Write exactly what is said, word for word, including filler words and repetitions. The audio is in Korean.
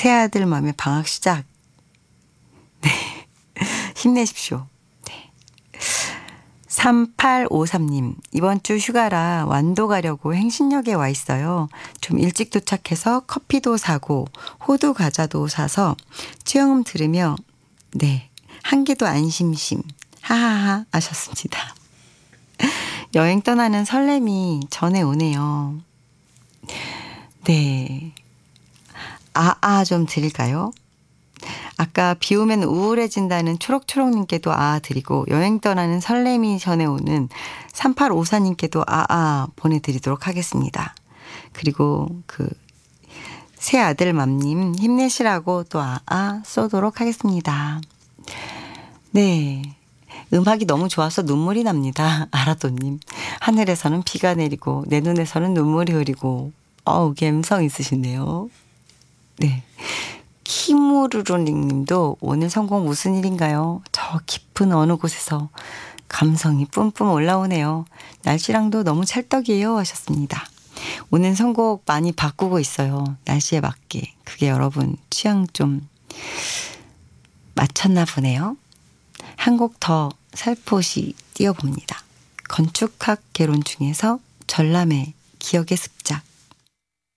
새아들 맘에 방학 시작. 네. 힘내십시오. 네. 삼팔오삼 님, 이번 주 휴가라 완도 가려고 행신역에 와 있어요. 좀 일찍 도착해서 커피도 사고 호두 과자도 사서 취영음 들으며 네, 한 개도 안 심심 하하하 하셨습니다. 여행 떠나는 설렘이 전에 오네요. 네. 아아 좀 드릴까요? 아까 비 오면 우울해진다는 초록초록님께도 아아 드리고 여행 떠나는 설렘이 전해오는 삼팔오사님께도 아아 보내드리도록 하겠습니다. 그리고 그 새아들 맘님 힘내시라고 또 아아 쏘도록 하겠습니다. 네. 음악이 너무 좋아서 눈물이 납니다. 아라도님. 하늘에서는 비가 내리고 내 눈에서는 눈물이 흐리고 어우 감성 있으시네요. 네. 키무르르님 님도 오늘 선곡 무슨 일인가요? 저 깊은 어느 곳에서 감성이 뿜뿜 올라오네요. 날씨랑도 너무 찰떡이에요 하셨습니다. 오늘 선곡 많이 바꾸고 있어요. 날씨에 맞게. 그게 여러분 취향 좀 맞췄나 보네요. 한 곡 더 살포시 띄워봅니다. 건축학 개론 중에서 전람의 기억의 습작.